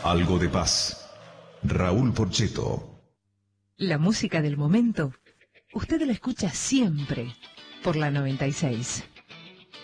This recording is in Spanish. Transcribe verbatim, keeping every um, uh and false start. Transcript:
Algo de paz. Raúl Porchetto. La música del momento, usted la escucha siempre por la noventa y seis.